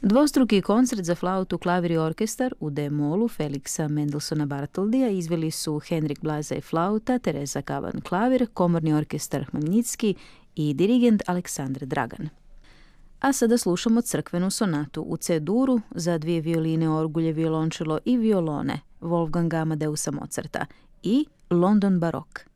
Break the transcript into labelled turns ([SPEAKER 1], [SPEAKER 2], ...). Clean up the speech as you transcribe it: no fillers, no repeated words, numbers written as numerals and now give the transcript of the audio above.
[SPEAKER 1] Dvostruki koncert za flautu, klavir i orkestar u D-molu Felixa Mendelssohna Bartholdija izveli su Henrik Blazej flauta, Tereza Kavan klavir, komorni orkestar Hmelnycki i dirigent Aleksandar Dragan. A sada slušamo crkvenu sonatu u C-duru za 2 violine, orgulje, violončelo i violone Wolfganga Amadeusa Mozarta i London barok.